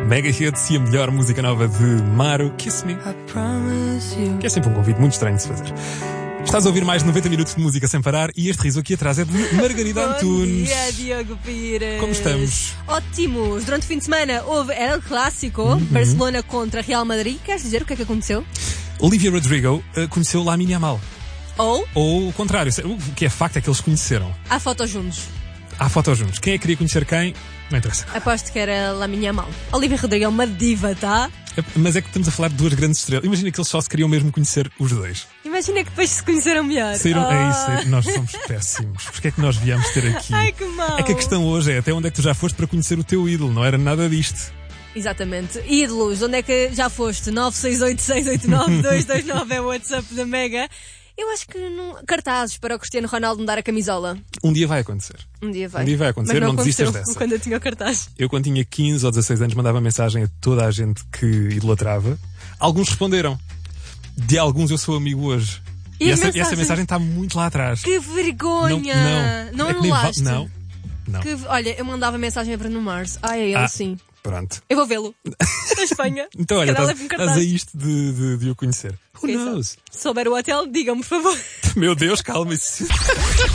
Mega Hits e a melhor música nova de Maru, Kiss Me. Que é sempre um convite muito estranho de se fazer. Estás a ouvir mais de 90 minutos de música sem parar e este riso aqui atrás é de Margarida Antunes. Bom dia, Diogo Pires. Como estamos? Ótimos. Durante o fim de semana houve El Clássico, Barcelona contra Real Madrid. Queres dizer o que é que aconteceu? Olivia Rodrigo conheceu Lamine Yamal. Ou o contrário, o que é facto é que eles conheceram. Há fotos juntos. Há fotos juntos. Quem é que queria conhecer quem? Não interessa. Aposto que era Lamine Yamal. Olivia Rodrigo é uma diva, tá? Mas é que estamos a falar de duas grandes estrelas. Imagina que eles só se queriam mesmo conhecer os dois. Imagina que depois se conheceram melhor. Saíram, é isso, nós somos péssimos. Porquê é que nós viemos ter aqui? Ai, que mal. É que a questão hoje é até onde é que tu já foste para conhecer o teu ídolo, não era nada disto. Exatamente. Ídolos, onde é que já foste? 968-689-229 é o WhatsApp da Mega. Eu acho que não... Cartazes para o Cristiano Ronaldo me dar a camisola. Um dia vai acontecer. Um dia vai. Um dia vai acontecer, Mas não desistas dessa. quando eu tinha o cartaz. Eu, quando tinha 15 ou 16 anos, mandava mensagem a toda a gente que idolatrava. Alguns responderam. De alguns eu sou amigo hoje. E essa mensagem está muito lá atrás. Que vergonha! Não anulaste? Não. Olha, eu mandava mensagem a Bruno Mars. Ai, é ele sim. Pronto. Eu vou vê-lo. Na Espanha. Então, olha, estás a isto de o conhecer. Who knows? Se souber o hotel, digam-me, por favor. Meu Deus, calma. Isso...